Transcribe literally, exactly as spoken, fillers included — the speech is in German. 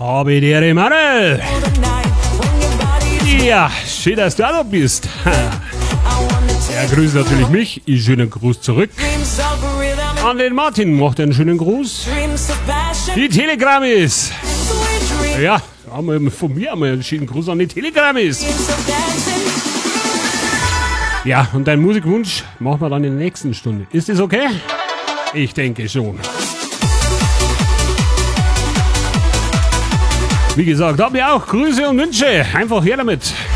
Habe die Ehre, Manuel. Ja, schön, dass du auch noch bist. Er grüßt natürlich mich. Ich schönen Gruß zurück. An den Martin macht einen schönen Gruß. Die Telegrammis. Ja, von mir haben wir einen schönen Gruß an die Telegrammis. Ja, und deinen Musikwunsch machen wir dann in der nächsten Stunde. Ist das okay? Ich denke schon. Wie gesagt, habt ihr auch Grüße und Wünsche. Einfach her damit.